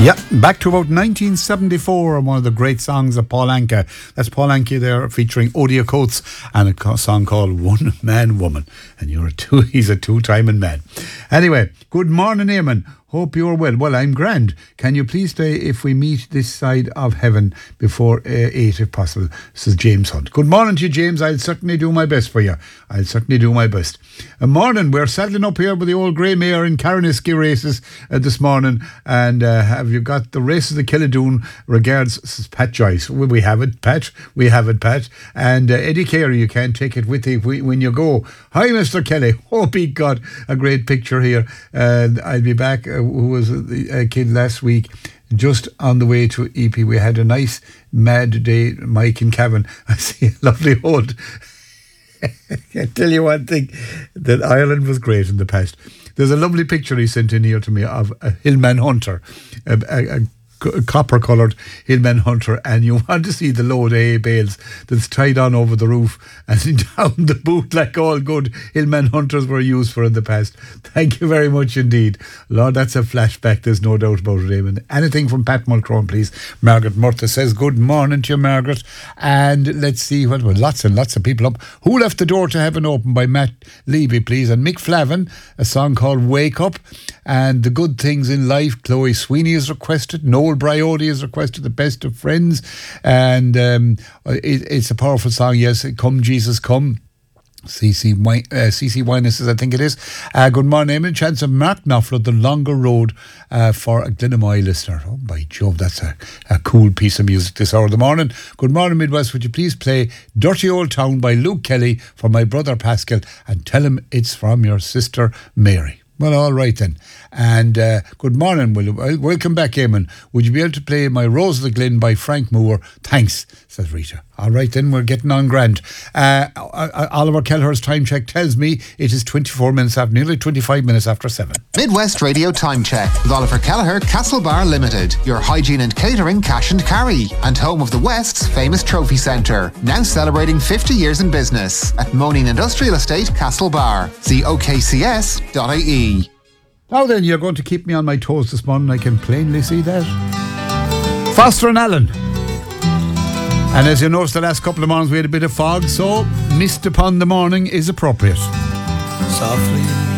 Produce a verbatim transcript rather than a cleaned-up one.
Yeah, back to about nineteen seventy-four and one of the great songs of Paul Anka. That's Paul Anka there featuring Odia Coates and a song called One Man Woman. And you're a two, he's a two-timing man. Anyway, good morning, Eamon. Hope you're well. Well, I'm grand. Can you please play If We Meet This Side of Heaven before uh, eight if possible? This is James Hunt. Good morning to you, James. I'll certainly do my best for you. I'll certainly do my best. A morning. We're settling up here with the old Grey Mare in Carnoustie races uh, this morning. And uh, have you got the races of Killadoon? Regards, Pat Joyce. We have it, Pat. We have it, Pat. And uh, Eddie Carey, you can't take it with you when you go. Hi, Mister Kelly. Hope he got a great picture here. And uh, I'll be back. Uh, who was a kid last week, just on the way to E P. We had a nice mad day, Mike and Kevin. I see a lovely old. I tell you one thing, that Ireland was great in the past. There's a lovely picture he sent in here to me of a Hillman Hunter, a, a, a copper coloured Hillman Hunter, and you want to see the load of hay bales that's tied on over the roof and down the boot like all good Hillman Hunters were used for in the past. Thank you very much indeed. Lord, that's a flashback, there's no doubt about it, Eamon. Anything from Pat Mulcrone, please. Margaret Murtha says good morning to you, Margaret. And let's see what well, lots and lots of people up. Who Left the Door to Heaven Open by Matt Levy, please. And Mick Flavin, a song called Wake Up. And The Good Things in Life, Chloe Sweeney is requested. Noel Bryody has requested The Best of Friends. And um, it, it's a powerful song, yes. Come Jesus Come. C C Wine, uh, C C Winenesses, I think it is. Uh, good morning, Eamon. Chance of Mark Knopfler, The Longer Road uh, for a Glenamoy listener. Oh, by Jove, that's a, a cool piece of music this hour of the morning. Good morning, Midwest. Would you please play Dirty Old Town by Luke Kelly for my brother Pascal and tell him it's from your sister Mary? Well, all right then. And uh, good morning. Well, welcome back, Eamon. Would you be able to play My Rose of the Glen by Frank Moore? Thanks, says Rita. All right then, we're getting on grand. Uh, Oliver Kelleher's time check tells me it is twenty-four minutes after, nearly twenty-five minutes after seven. Midwest Radio Time Check with Oliver Kelleher, Castlebar Limited. Your hygiene and catering cash and carry. And home of the West's famous trophy centre. Now celebrating fifty years in business. At Moaning Industrial Estate, Castlebar. See O K C S dot I E. Now then, you're going to keep me on my toes this morning. I can plainly see that. Foster and Allen. And as you noticed, the last couple of mornings we had a bit of fog, so Mist Upon the Morning is appropriate. Softly